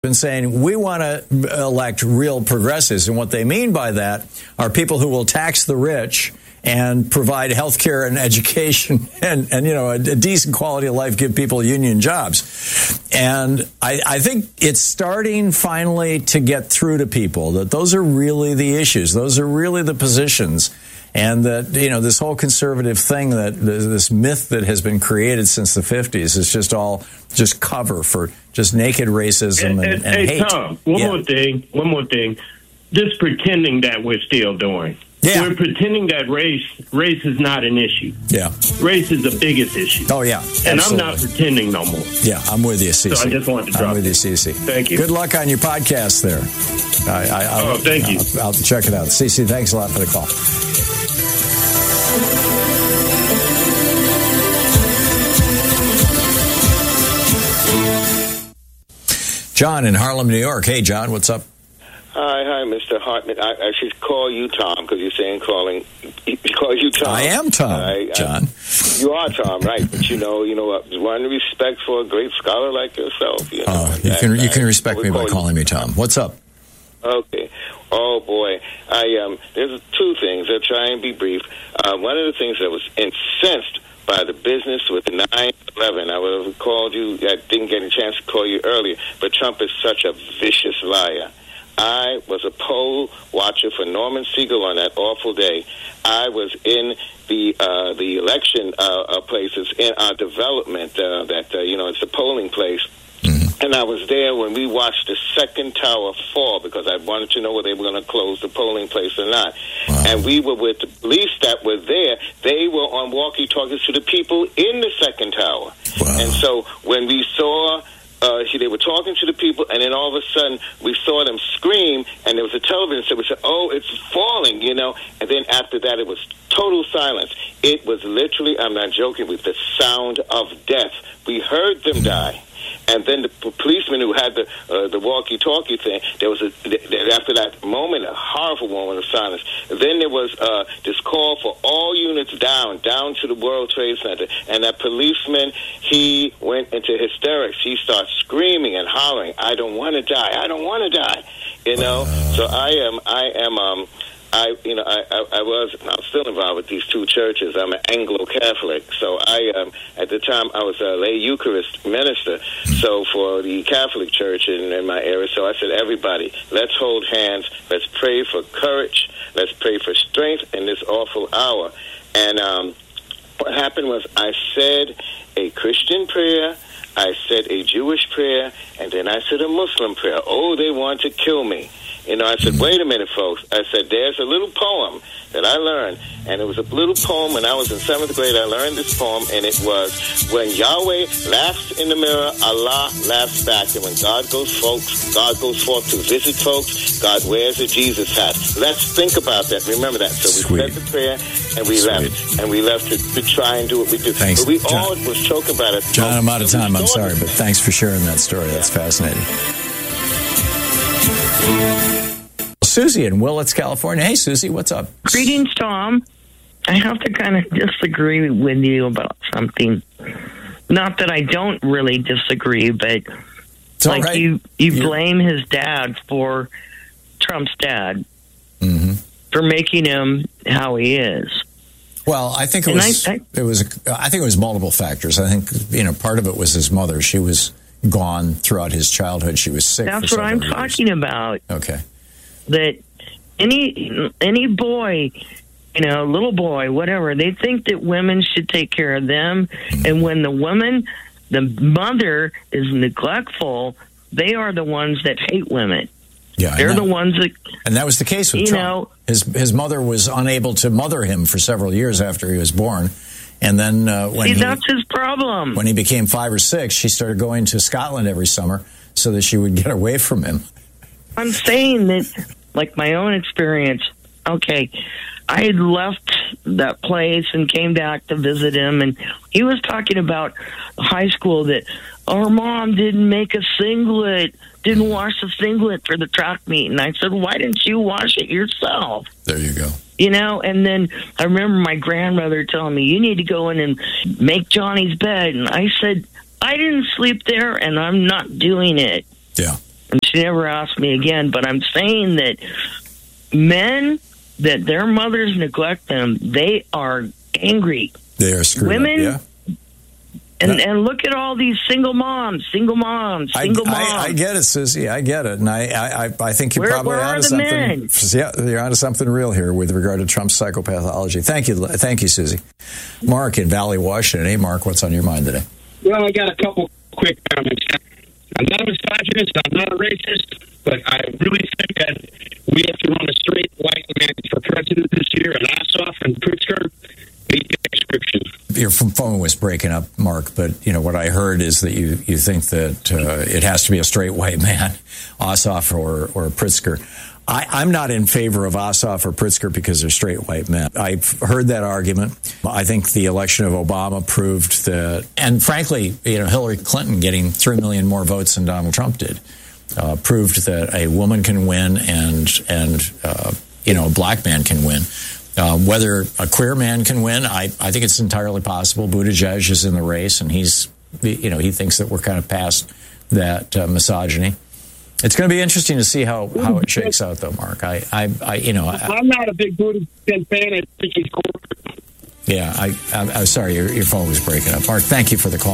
been saying we want to elect real progressives, and what they mean by that are people who will tax the rich and provide health care and education and a decent quality of life, give people union jobs. And I think it's starting finally to get through to people that those are really the issues. Those are really the positions. And that, this whole conservative thing, that this myth that has been created since the 50s is just cover for just naked racism and hate. Hey, Tom, one more thing. Just pretending that we're still doing. Yeah. We're pretending that race is not an issue. Yeah. Race is the biggest issue. Oh, yeah. And absolutely. I'm not pretending no more. Yeah, I'm with you, Cece. So I just wanted to drop I'm with you, it. Cece. Thank you. Good luck on your podcast there. Thank you. I'll check it out. Cece, thanks a lot for the call. John in Harlem, New York. Hey, John, what's up? Hi, Mr. Hartman. I should call you Tom because you're saying he calls you Tom. I am Tom, John. You are Tom, right? But one respect for a great scholar like yourself. You can respect me by calling me Tom. What's up? Okay. Oh boy, there's two things. I'll try and be brief. One of the things that was incensed by the business with the 9/11. I would have called you. I didn't get a chance to call you earlier, but Trump is such a vicious liar. I was a poll watcher for Norman Siegel on that awful day. I was in the election places in our development it's a polling place. Mm-hmm. And I was there when we watched the second tower fall because I wanted to know whether they were going to close the polling place or not. Wow. And we were with the police that were there. They were on walkie-talkies to the people in the second tower. Wow. And so when we saw... they were talking to the people, and then all of a sudden we saw them scream, and there was a television set. We said, "Oh, it's falling," And then after that, it was total silence. It was literally, I'm not joking, with the sound of death. We heard them die. And then the policeman who had the walkie-talkie thing, after that moment, a horrible moment of silence. Then there was this call for all units down to the World Trade Center. And that policeman, he went into hysterics. He started screaming and hollering, "I don't want to die. I don't want to die." So I'm still involved with these two churches. I'm an Anglo-Catholic, so at the time I was a lay Eucharist minister, so for the Catholic Church in my area. So I said, everybody, let's hold hands, let's pray for courage, let's pray for strength in this awful hour. And what happened was I said a Christian prayer, I said a Jewish prayer, and then I said a Muslim prayer. Oh, they want to kill me. I said, wait a minute, folks. I said, there's a little poem that I learned, and it was a little poem when I was in 7th grade. I learned this poem, and it was, when Yahweh laughs in the mirror, Allah laughs back. And when God goes forth to visit folks, God wears a Jesus hat. Let's think about that. Remember that. So we said the prayer, and we left. And we left to try and do what we do. Thanks, but we John. all was talking about it. John, I'm out of time. I'm sorry, but thanks for sharing that story. That's fascinating. Susie in Willits, California. Hey, Susie, what's up? Greetings, Tom. I have to kind of disagree with you about something. Not that I don't really disagree, but it's like right. you blame his dad for Trump's dad for making him how he is. Well, I think it was multiple factors. I think part of it was his mother. She was gone throughout his childhood. She was sick. That's what I'm talking about. Okay. That any boy, little boy, whatever, they think that women should take care of them. Mm-hmm. And when the mother is neglectful, they are the ones that hate women. Yeah, they're the ones that... And that was the case with Trump. His mother was unable to mother him for several years after he was born. And then that's his problem. When he became 5 or 6, she started going to Scotland every summer so that she would get away from him. I'm saying that, like my own experience, okay, I had left that place and came back to visit him, and he was talking about high school that our mom didn't make a singlet, didn't wash a singlet for the track meet. And I said, why didn't you wash it yourself? There you go. And then I remember my grandmother telling me, you need to go in and make Johnny's bed. And I said, I didn't sleep there, and I'm not doing it. Yeah. and she never asked me again. But I'm saying that men, that their mothers neglect them, they are angry. They are screwed Women, up, yeah. And look at all these single moms. I get it, Susie. I get it, and I think you're probably onto something. Men? Yeah, you're onto something real here with regard to Trump's psychopathology. Thank you, Susie. Mark in Valley, Washington. Hey, Mark, what's on your mind today? Well, I got a couple quick comments. I'm not a misogynist. I'm not a racist, but I really think that we have to run a straight white man for president this year, and Ossoff and Pritzker. Your phone was breaking up, Mark, but what I heard is that you think that it has to be a straight white man, Ossoff or Pritzker. I'm not in favor of Ossoff or Pritzker because they're straight white men. I've heard that argument. I think the election of Obama proved that, and frankly, Hillary Clinton getting 3 million more votes than Donald Trump did, proved that a woman can win and a black man can win. Whether a queer man can win, I think it's entirely possible. Buttigieg is in the race, and he thinks that we're kind of past that misogyny. It's going to be interesting to see how it shakes out, though, Mark. I'm not a big Buttigieg fan. I think he's corporate. Yeah, I'm sorry, your phone was breaking up, Mark. Thank you for the call.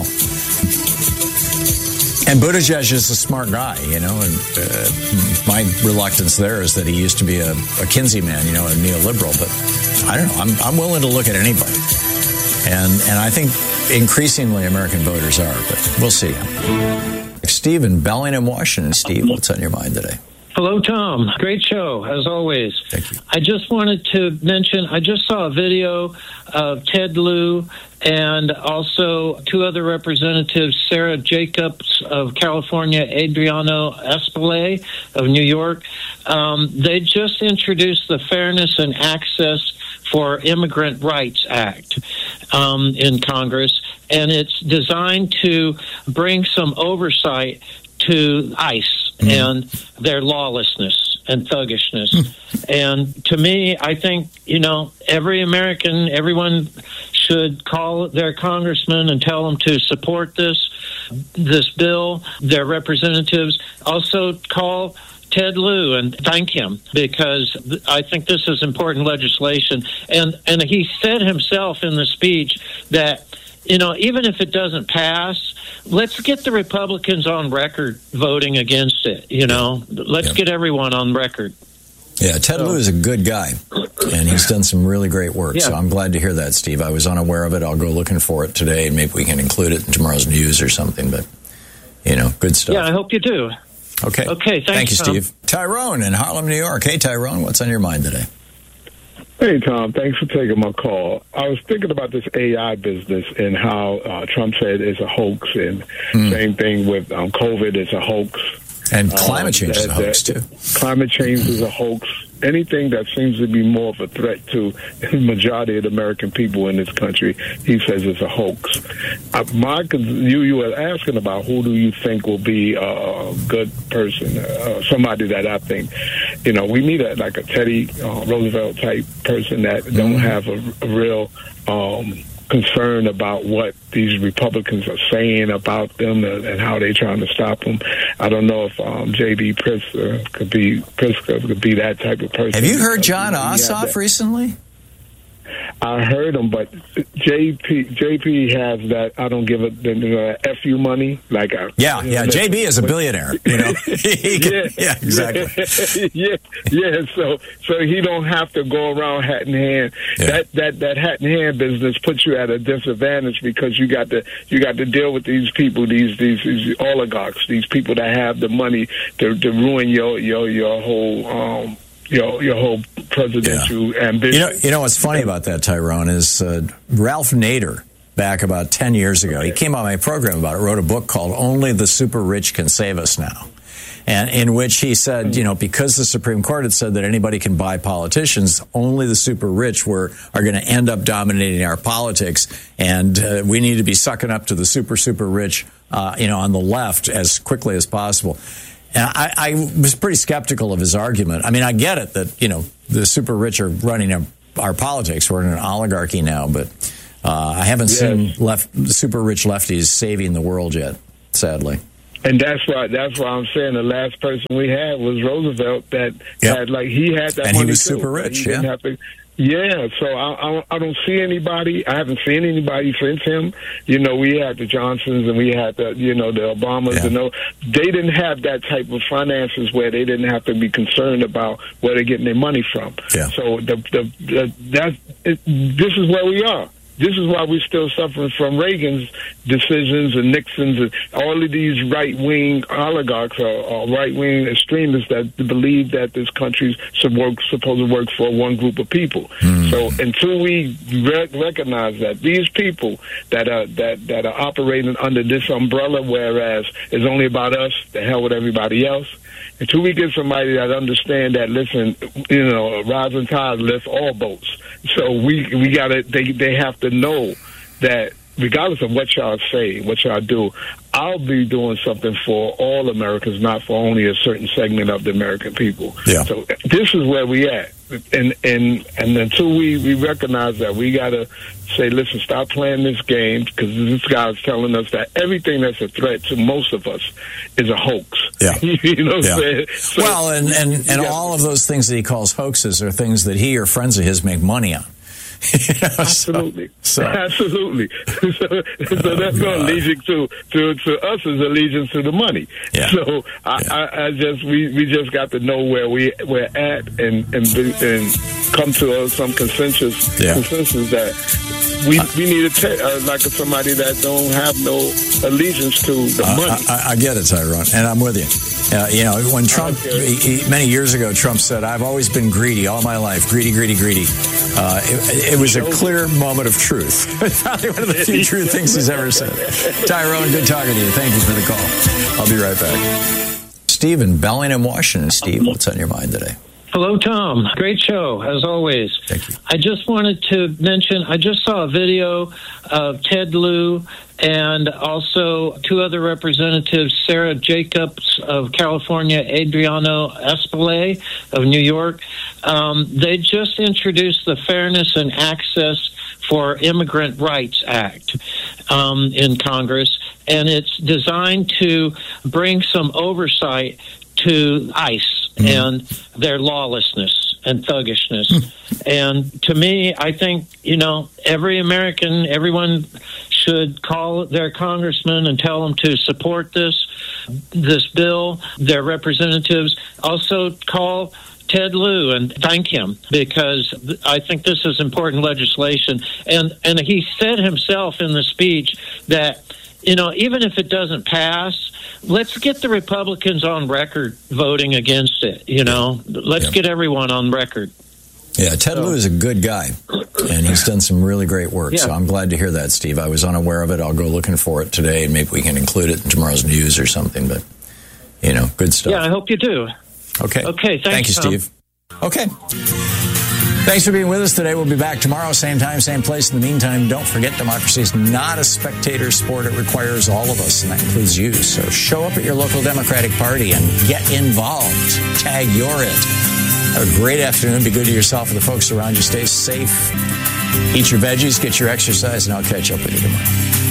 And Buttigieg is a smart guy, and my reluctance there is that he used to be a Kinsey man, a neoliberal. But I don't know. I'm willing to look at anybody, and I think increasingly American voters are. But we'll see. Steve in Bellingham, Washington. Steve, what's on your mind today? Hello, Tom. Great show, as always. Thank you. I just wanted to mention, I just saw a video of Ted Lieu and also two other representatives, Sarah Jacobs of California, Adriano Espelay of New York. They just introduced the Fairness and Access for Immigrant Rights Act in Congress, and it's designed to bring some oversight to ICE and their lawlessness and thuggishness. And to me, I think, everyone should call their congressman and tell them to support this bill, their representatives. Also call Ted Lieu and thank him, because I think this is important legislation. And he said himself in the speech that, even if it doesn't pass, let's get the Republicans on record voting against it. Let's get everyone on record. Yeah, Ted Lieu is a good guy, and he's done some really great work. Yeah. So I'm glad to hear that, Steve. I was unaware of it. I'll go looking for it today, and maybe we can include it in tomorrow's news or something. But, good stuff. Yeah, I hope you do. Okay. Okay, thank you, Tom. Steve. Tyrone in Harlem, New York. Hey, Tyrone, what's on your mind today? Hey, Tom, thanks for taking my call. I was thinking about this AI business and how Trump said it's a hoax, and same thing with COVID, it's a hoax. And climate change is a hoax, too. Climate change is a hoax. Anything that seems to be more of a threat to the majority of the American people in this country, he says it's a hoax. You were asking about who do you think will be a good person, somebody that I think, we need a Teddy Roosevelt type person that don't have a real concern about what these Republicans are saying about them and how they're trying to stop them. I don't know if J.B. Pritzker could be that type of person. Have you heard John Ossoff recently? I heard him, but JP has that I don't give a FU money. JB is a billionaire. Yeah, exactly. So he don't have to go around hat in hand. Yeah. That hat in hand business puts you at a disadvantage because you got to deal with these people, these oligarchs, these people that have the money to ruin your whole. Your whole presidential ambition. You know what's funny about that, Tyrone, is Ralph Nader, back about 10 years ago, he came on my program about it, wrote a book called Only the Super Rich Can Save Us Now. And in which he said, because the Supreme Court had said that anybody can buy politicians, only the super rich are going to end up dominating our politics. And we need to be sucking up to the super rich, on the left as quickly as possible. And I was pretty skeptical of his argument. I mean, I get it that, the super rich are running our politics. We're in an oligarchy now, but I haven't seen super rich lefties saving the world yet, sadly. And that's why I'm saying the last person we had was Roosevelt. That had he had that, and money he was too, super rich. He didn't have to. Yeah, so I don't see anybody. I haven't seen anybody since him. You know, we had the Johnsons and we had the the Obamas. Yeah. They didn't have that type of finances where they didn't have to be concerned about where they're getting their money from. Yeah. So this is where we are. This is why we're still suffering from Reagan's decisions and Nixon's and all of these right-wing oligarchs or right-wing extremists that believe that this country's supposed to work for one group of people. So until we recognize that these people that are operating under this umbrella, whereas it's only about us, the hell with everybody else, until we get somebody that understand that, listen, rising tide lifts all boats. So we gotta. They have to know that regardless of what y'all say, what y'all do, I'll be doing something for all Americans, not for only a certain segment of the American people. Yeah. So this is where we at, and until we recognize that, we gotta say, listen, stop playing this game, because this guy's telling us that everything that's a threat to most of us is a hoax. Yeah. You know what I'm saying? So, well, and all of those things that he calls hoaxes are things that he or friends of his make money on. Absolutely. So. Absolutely. So that's no allegiance to us is allegiance to the money. Yeah. So we just got to know where we're at and come to some consensus that we need like somebody that don't have no allegiance to the money. I get it, Tyrone, and I'm with you. When Trump, many years ago, Trump said, "I've always been greedy all my life, greedy, greedy, greedy." It was a clear moment of truth. Probably one of the few true things he's ever said. Tyrone, good talking to you. Thank you for the call. I'll be right back. Steve in Bellingham, Washington. Steve, what's on your mind today? Hello, Tom. Great show, as always. Thank you. I just wanted to mention, I just saw a video of Ted Lieu and also two other representatives, Sarah Jacobs of California, Adriano Espelay of New York. They just introduced the Fairness and Access for Immigrant Rights Act in Congress, and it's designed to bring some oversight to ICE and their lawlessness and thuggishness. And to me, I think, every American, everyone should call their congressman and tell them to support this bill, their representatives. Also call Ted Lieu and thank him, because I think this is important legislation. And he said himself in the speech that, even if it doesn't pass, let's get the Republicans on record voting against it. Let's get everyone on record. Yeah, Ted Lieu is a good guy, and he's done some really great work. Yeah. So I'm glad to hear that, Steve. I was unaware of it. I'll go looking for it today, and maybe we can include it in tomorrow's news or something. But, good stuff. Yeah, I hope you do. Okay. Okay, thank you, Tom. Steve. Okay. Thanks for being with us today. We'll be back tomorrow, same time, same place. In the meantime, don't forget, democracy is not a spectator sport. It requires all of us, and that includes you. So show up at your local Democratic Party and get involved. Tag you're it. Have a great afternoon. Be good to yourself and the folks around you. Stay safe. Eat your veggies, get your exercise, and I'll catch up with you tomorrow.